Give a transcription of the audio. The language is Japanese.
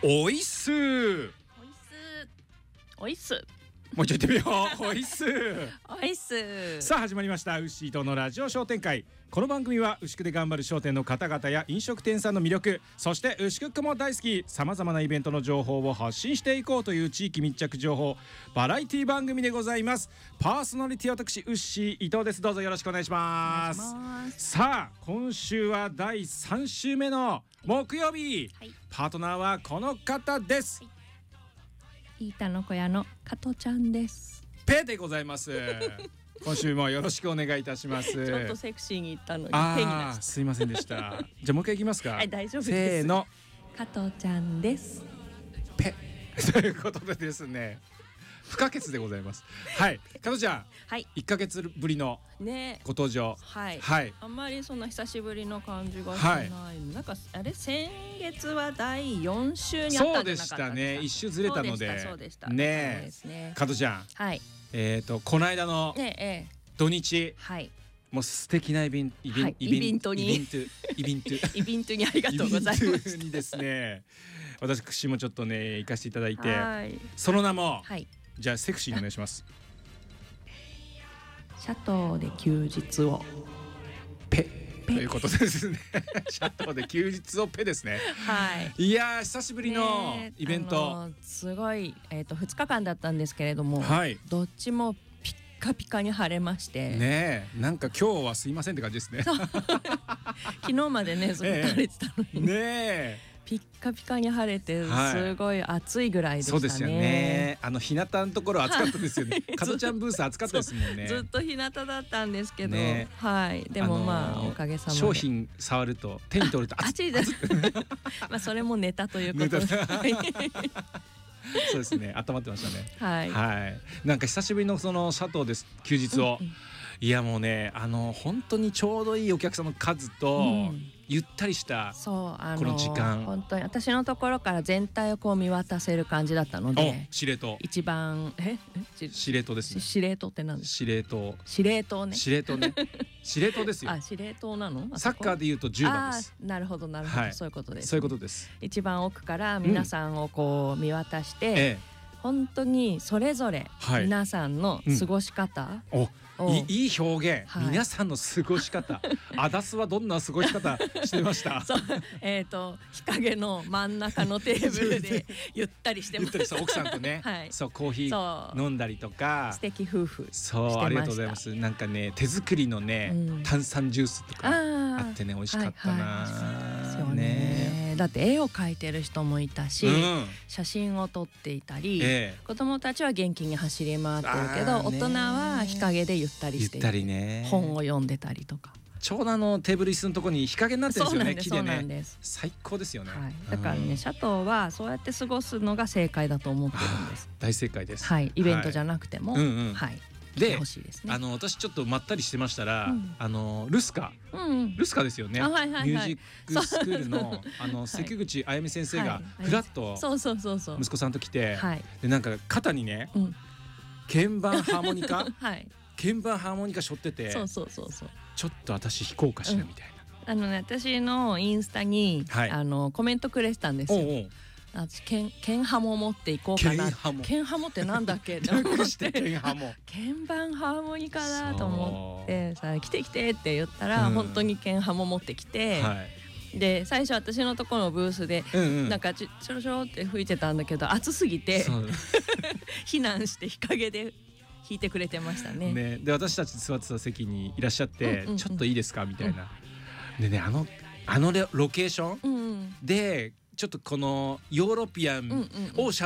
おいっすー。 おいっす。 もうちょい言ってみよう。おいっすー。 おいっす。 さあ始まりました、牛伊藤のラジオ商店会。この番組は牛久で頑張る商店の方々や飲食店さんの魅力、そして牛久っ子も大好きさまざまなイベントの情報を発信していこうという地域密着情報バラエティ番組でございます。パーソナリティ私牛伊藤です。どうぞよろしくお願いします。さあ今週は第3週目の木曜日、 はい、 パートナーはこの方です。 イータの小屋の加藤ちゃんです。 ペでございます。今週もよろしくお願いいたします。 ちょっとセクシーに言ったのにペになっちゃった。すいませんでした。じゃあもう一回いきますか。 はい、大丈夫です。 せーの。 加藤ちゃんです。 ペということでですね、不可欠でございます。はい、加藤ちゃん、 はい、 1ヶ月ぶりのご登場。 はい、 はい、 あんまりそんな久しぶりの感じがしない。はい、なんかあれ先月は第4週にあったんじゃなかったですか。そうでしたね。1週ずれたので。そうでした。ねえ、加藤ちゃん。はい。この間の土日。はい。もう素敵なイベントにありがとうございます。にですね、私もちょっとね行かせていただいて、その名も、じゃあセクシーにお願いします。 シャトーで休日をペということですね。シャトーで休日をペですね。はい。いや久しぶりのイベント。 すごい2日間だったんですけれども、どっちもピカピカに晴れましてねえ、なんか今日はすいませんって感じですね。 昨日までねずっと晴れてたのにねえピッカピカに晴れてすごい暑いぐらいでしたね。 そうですよね。日向のところ暑かったですよね。加藤ちゃんブース暑かったですもんね。 ずっと日向だったんですけど、はい。でもまあおかげさまで商品触ると手に取ると暑いです。まあそれもネタということで。 そうですね。温まってましたね。 はい。 はい。なんか久しぶりのその佐藤です休日を。いやもうね本当にちょうどいいお客さんの数と、ゆったりしたこの時間。 本当に私のところから全体をこう見渡せる感じだったので。 司令塔。 一番司令塔ですね。 司令塔って何ですか。 司令塔。 司令塔ね。 司令塔ね。司令塔ですよ。 あ、司令塔なの？ サッカーで言うと10番です。 なるほどなるほど、そういうことです。 そういうことです。一番奥から皆さんをこう見渡して、本当にそれぞれ皆さんの過ごし方。 いい表現。皆さんの過ごし方。アダスはどんな過ごし方してました？ そう、日陰の真ん中のテーブルでゆったりしてました。 奥さんとね、そうコーヒー飲んだりとか。 素敵夫婦。 そう、ありがとうございます。なんかね手作りのね炭酸ジュースとかあってね美味しかったな。ね。 だって絵を描いてる人もいたし、写真を撮っていたり、子供たちは元気に走り回ってるけど、大人は日陰でゆったりして本を読んでたりとか。 ちょうどテーブル椅子のところに日陰になってるんですよね。木でね。最高ですよね。 だからね、シャトーはそうやって過ごすのが正解だと思ってるんです。 大正解です。 はい、イベントじゃなくても、はい。 で、私ちょっとまったりしてましたら、ルスカですよね。ミュージックスクールの関口あやみ先生がフラッと息子さんと来て、でなんか肩にね鍵盤ハーモニカ背負ってて、ちょっと私弾こうかしらみたいな。 私のインスタにコメントくれてたんですよ。鍵ハモ持っていこうかな。鍵ハモってなんだっけ？ 略して鍵ハモ。 鍵盤ハーモニカだと思ってさ、来て来てって言ったら本当に鍵ハモ持ってきて、で最初私のところのブースでなんかちょろちょろって吹いてたんだけど、暑すぎて避難して日陰で弾いてくれてましたね。 で私たち座ってた席にいらっしゃってちょっといいですかみたいな。でねロケーションでちょっとこのヨーロピアンを